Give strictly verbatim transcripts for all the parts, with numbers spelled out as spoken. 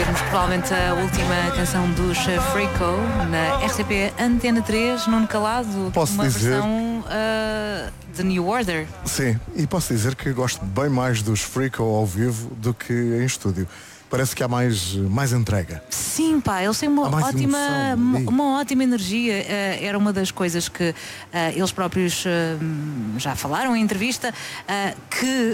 ouvirmos provavelmente a última canção dos Freako na R T P Antena três, Nuno Calado, posso uma dizer... versão uh, de New Order. Sim, e posso dizer que gosto bem mais dos Freako ao vivo do que em estúdio. Parece que há mais, mais entrega. Sim, pá, eles têm uma ótima, uma, uma ótima energia. Uh, era uma das coisas que uh, eles próprios uh, já falaram em entrevista, uh, que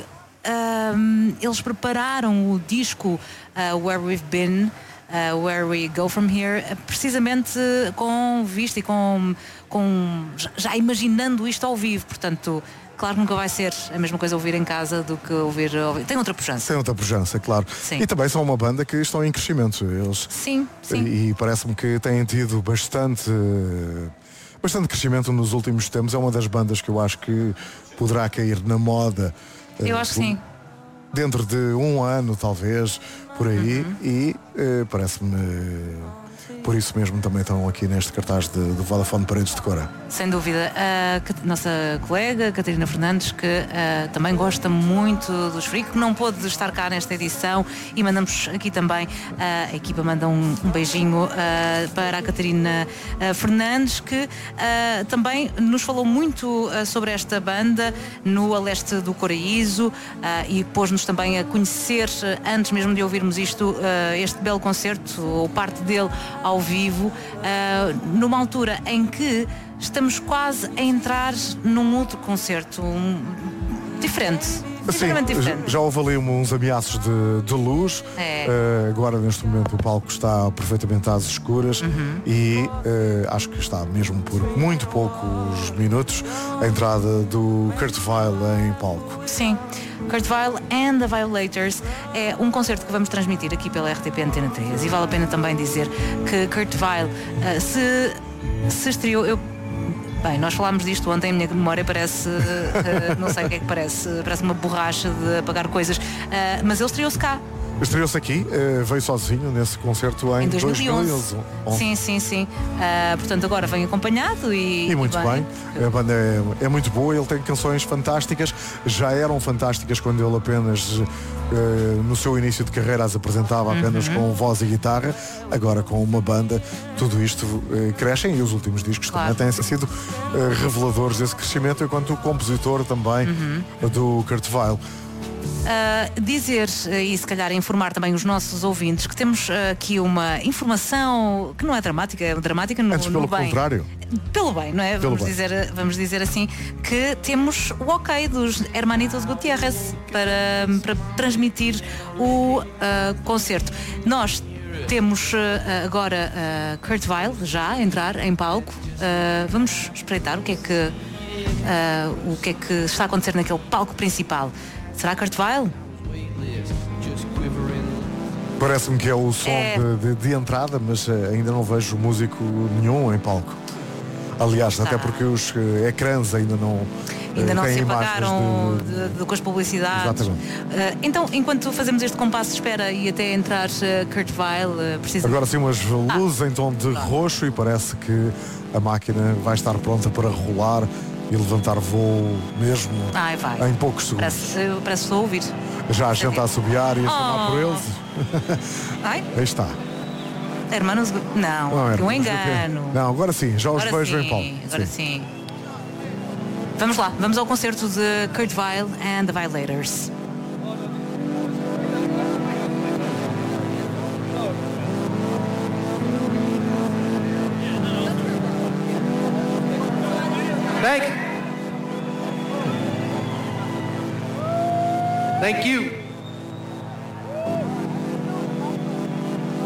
uh, eles prepararam o disco uh, Where We've Been, uh, Where We Go From Here, uh, precisamente com vista e com, com já imaginando isto ao vivo. Portanto, claro que nunca vai ser a mesma coisa ouvir em casa do que ouvir, ouvir. Tem outra pujança. Tem outra pujança, claro. Sim. E também são uma banda que estão em crescimento. Eles, sim, sim. E, e parece-me que têm tido bastante, bastante crescimento nos últimos tempos. É uma das bandas que eu acho que poderá cair na moda. Eu acho que sim. Dentro de um ano, talvez, por aí. Uhum. E uh, parece-me... Por isso mesmo também estão aqui neste cartaz de, do Vodafone Paredes de Cora. Sem dúvida. A nossa colega Catarina Fernandes, que uh, também gosta muito dos Freako, que não pôde estar cá nesta edição, e mandamos aqui também, uh, a equipa manda um, um beijinho uh, para a Catarina uh, Fernandes, que uh, também nos falou muito uh, sobre esta banda no A Leste do Coraíso, uh, e pôs-nos também a conhecer, uh, antes mesmo de ouvirmos isto, uh, este belo concerto, ou parte dele, ao vivo, uh, numa altura em que estamos quase a entrar num outro concerto um, diferente. Sim, diferente. Já houve ali uns ameaços de, de luz. É. Uh, agora neste momento o palco está perfeitamente às escuras. Uhum. E uh, acho que está mesmo por muito poucos minutos a entrada do Kurt Weill em palco. Sim, Kurt Weill and the Violators é um concerto que vamos transmitir aqui pela R T P Antena três, e vale a pena também dizer que Kurt Weill uh, se, se estreou, eu Bem, nós falámos disto ontem, a minha memória parece, uh, não sei o que é que parece, parece uma borracha de apagar coisas, uh, mas ele estreou-se cá. Estreou-se aqui, uh, veio sozinho nesse concerto em, em dois mil e onze. dois mil e onze. Sim, sim, sim. Uh, portanto, agora vem acompanhado e. E muito bem. bem. A banda é, é muito boa, ele tem canções fantásticas, já eram fantásticas quando ele apenas, uh, no seu início de carreira, as apresentava apenas uhum. com voz e guitarra. Agora, com uma banda, tudo isto uh, crescem, e os últimos discos claro. também têm sido uh, reveladores desse crescimento, enquanto o compositor também uhum. do Kurt Weill. Uh, dizer, uh, e se calhar informar também os nossos ouvintes, que temos uh, aqui uma informação que não é dramática, é dramática no, Antes, pelo no bem. contrário. Pelo bem, não é? Vamos dizer, vamos dizer assim, que temos o ok dos Hermanitos Gutiérrez para, para transmitir o uh, concerto. Nós temos uh, agora uh, Kurt Weill já a entrar em palco. Uh, vamos espreitar o que é que uh, o que é que está a acontecer naquele palco principal. Será Kurt Weill? Parece-me que é o som é... De, de, de entrada, mas uh, ainda não vejo músico nenhum em palco. Aliás, tá. até porque os uh, ecrãs ainda não ainda não se apagaram de... De, de, de, com as publicidades. Exatamente. Uh, então, enquanto fazemos este compasso de espera e até entrar uh, Kurt Weill, uh, precisa... Agora sim umas luzes ah. em tom de claro. roxo, e parece que a máquina vai estar pronta para rolar e levantar voo mesmo Ai, vai. em poucos segundos. Parece, parece que estou a ouvir. Já a gente a assobiar e a chamar oh. por eles. Ai. Aí está. Hermanos... Não, não é um engano. Não, agora sim, já os agora vejo sim, em palco. Agora sim. sim. Vamos lá, vamos ao concerto de Kurt Weill and the Violators. Thank you. Thank you.